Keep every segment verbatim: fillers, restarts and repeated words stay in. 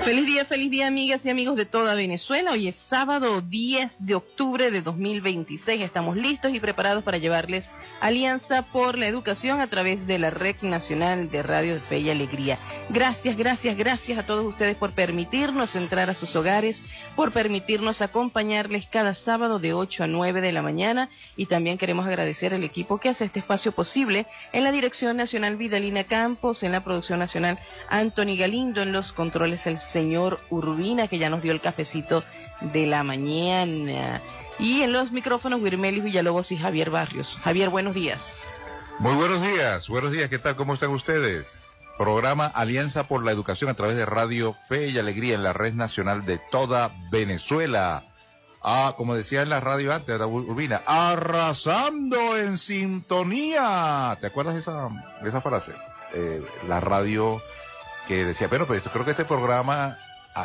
Feliz día, feliz día, amigas y amigos de toda Venezuela. Hoy es sábado diez de octubre de dos mil veintiséis. Estamos listos y preparados para llevarles Alianza por la Educación a través de la Red Nacional de Radio de Fe y Alegría. Gracias, gracias, gracias a todos ustedes por permitirnos entrar a sus hogares, por permitirnos acompañarles cada sábado de ocho a nueve de la mañana. Y también queremos agradecer al equipo que hace este espacio posible, en la Dirección Nacional Vidalina Campos, en la Producción Nacional Anthony Galindo, en los controles el señor Urbina, que ya nos dio el cafecito de la mañana, y en los micrófonos Wirmelis Villalobos y Javier Barrios. Javier, buenos días. Muy buenos días, buenos días, ¿qué tal? ¿Cómo están ustedes? Programa Alianza por la Educación a través de Radio Fe y Alegría en la Red Nacional de toda Venezuela. Ah, como decía en la radio antes, Urbina, arrasando en sintonía. ¿Te acuerdas de esa, de esa frase? Eh, la radio que decía, pero, pero creo que este programa,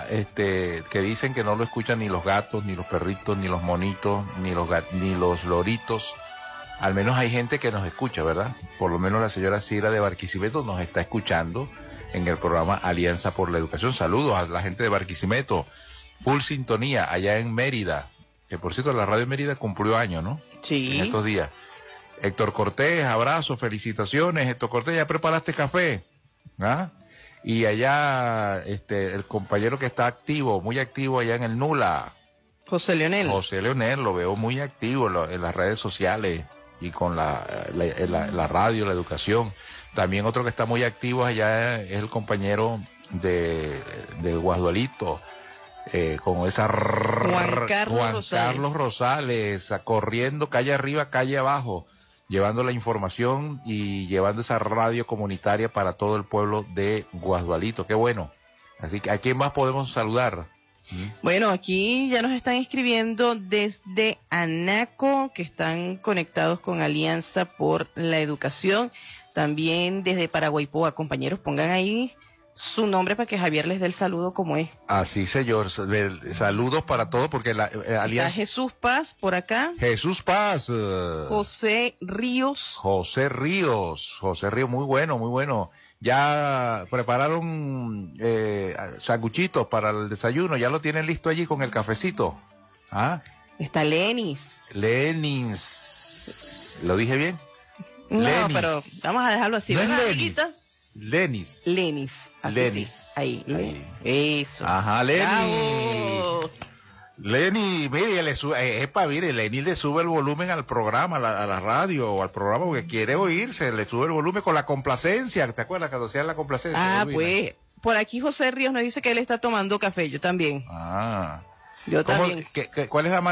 este, que dicen que no lo escuchan ni los gatos, ni los perritos, ni los monitos, ni los gat, ni los loritos, al menos hay gente que nos escucha, ¿verdad? Por lo menos la señora Cira de Barquisimeto nos está escuchando en el programa Alianza por la Educación. Saludos a la gente de Barquisimeto, full sintonía, allá en Mérida, que por cierto la radio Mérida cumplió años, ¿no? Sí. En estos días. Héctor Cortés, abrazos, felicitaciones. Héctor Cortés, ¿ya preparaste café? ¿Ah? Y allá, este, el compañero que está activo, muy activo allá en el Nula. José Leonel. José Leonel, lo veo muy activo en, lo, en las redes sociales y con la, la, la, la radio, la educación. También otro que está muy activo allá es el compañero de, de Guasdualito, eh, con esa... Juan Carlos Juan Rosales. Carlos Rosales, corriendo calle arriba, calle abajo, llevando la información y llevando esa radio comunitaria para todo el pueblo de Guasdualito. Qué bueno. Así que, ¿a quién más podemos saludar? ¿Mm? Bueno, aquí ya nos están escribiendo desde Anaco, que están conectados con Alianza por la Educación. También desde Paraguaypoa. Compañeros, pongan ahí su nombre para que Javier les dé el saludo como es. Así, señor. Saludos para todos, porque la eh, Alianza... Está Jesús Paz por acá. Jesús Paz. Uh... José Ríos. José Ríos. José Ríos, muy bueno, muy bueno. Ya prepararon eh, sanguchitos para el desayuno. Ya lo tienen listo allí con el cafecito. ¿Ah? Está Lenis. Lenis. ¿Lo dije bien? No, Lenis. pero vamos a dejarlo así. No es ¿Verdad, Lenis. amiguitas? Lenis. Lenis. Así Lenis. sí. Ahí, Ahí. Eso. Ajá, Lenis. Bravo. Lenny, mire, le sube, eh, epa, mire, Lenny le sube el volumen al programa, a la, a la radio o al programa porque quiere oírse, le sube el volumen con la complacencia. ¿Te acuerdas cuando hacían la complacencia? Ah, pues, por aquí José Ríos nos dice que él está tomando café, yo también. Ah. Yo ¿Cómo, también. qué, qué, ¿Cuál es la